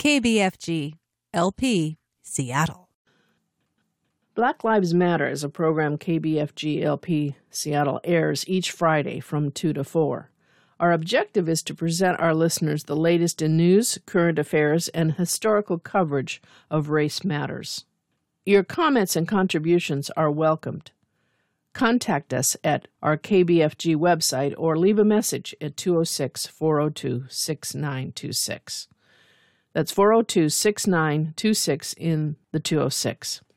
KBFG LP Seattle. Black Lives Matter is a program KBFG LP Seattle airs each Friday from 2 to 4. Our objective is to present our listeners the latest in news, current affairs, and historical coverage of race matters. Your comments and contributions are welcomed. Contact us at our KBFG website or leave a message at 206-402-6926. That's 402-6926 in the 206.